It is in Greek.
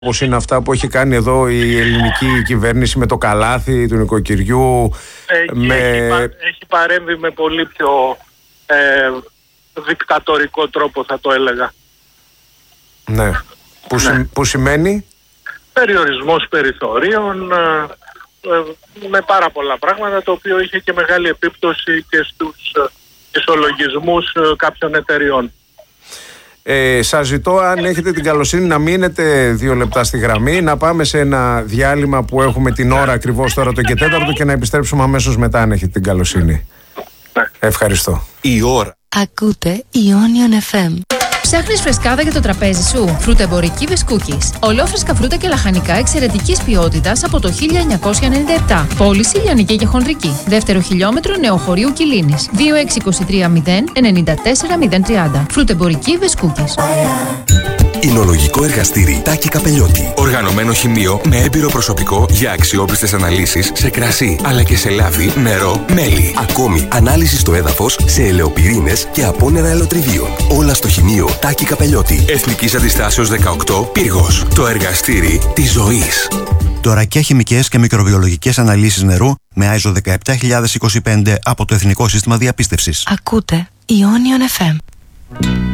όπως είναι αυτά που έχει κάνει εδώ η ελληνική κυβέρνηση με το καλάθι του νοικοκυριού. Έχει παρέμβει με πολύ πιο δικτατορικό τρόπο, θα το έλεγα. Ναι. Που σημαίνει περιορισμός περιθωρίων, με πάρα πολλά πράγματα, το οποίο είχε και μεγάλη επίπτωση και στους ισολογισμούς κάποιων εταιριών. Σας ζητώ, αν έχετε την καλοσύνη, να μείνετε 2 λεπτά στη γραμμή, να πάμε σε ένα διάλειμμα που έχουμε την ώρα ακριβώς τώρα το και 4 και να επιστρέψουμε αμέσως μετά, αν έχετε την καλοσύνη. Ευχαριστώ. Η ώρα. Ακούτε Ionion FM. Ψάχνεις φρεσκάδα για το τραπέζι σου? Φρούτεμπορική Βεσκούκης. Ολόφρεσκα φρούτα και λαχανικά εξαιρετικής ποιότητας από το 1997. Πώληση λιανική και χονδρική. Δεύτερο χιλιόμετρο Νεοχωρίου Κιλίνης. 2623 094 030. Φρούτεμπορική Βεσκούκης. Εινολογικό εργαστήρι Τάκη Καπελιώτη. Οργανωμένο χημείο με έμπειρο προσωπικό για αξιόπιστες αναλύσεις σε κρασί, αλλά και σε λάδι, νερό, μέλι. Ακόμη, ανάλυση στο έδαφος σε ελαιοπυρήνες και απόνερα ελαιοτριβίων. Όλα στο χημείο Τάκη Καπελιώτη. Εθνικής Αντιστάσεως 18, Πύργος. Το εργαστήρι της ζωής. Τωρακιά χημικές και μικροβιολογικές αναλύσεις νερού με ISO 17025 από το Εθνικό Σύστημα Διαπίστευσης. Ακούτε Ionion FM.